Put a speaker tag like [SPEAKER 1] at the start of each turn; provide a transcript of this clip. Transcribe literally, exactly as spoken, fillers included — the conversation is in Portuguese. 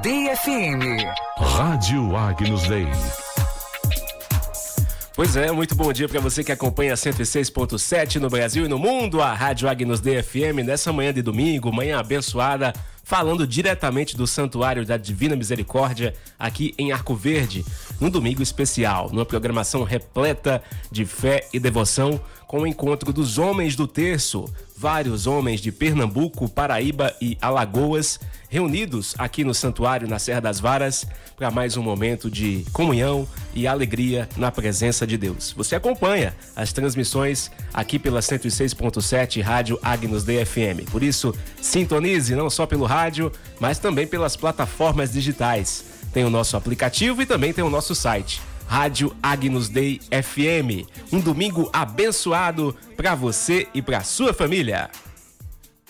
[SPEAKER 1] Dei F M.
[SPEAKER 2] Rádio Agnus Dei.
[SPEAKER 3] Pois é, muito bom dia para você que acompanha cento e seis ponto sete no Brasil e no mundo, a Rádio Agnus Dei F M, nessa manhã de domingo, manhã abençoada, falando diretamente do Santuário da Divina Misericórdia, aqui em Arco Verde, num domingo especial, numa programação repleta de fé e devoção, com o encontro dos homens do terço, vários homens de Pernambuco, Paraíba e Alagoas, reunidos aqui no Santuário, na Serra das Varas, para mais um momento de comunhão e alegria na presença de Deus. Você acompanha as transmissões aqui pela cento e seis ponto sete Rádio Agnus Dei F M. Por isso, sintonize não só pelo rádio, mas também pelas plataformas digitais. Tem o nosso aplicativo e também tem o nosso site, Rádio Agnus Dei F M. Um domingo abençoado para você e para sua família.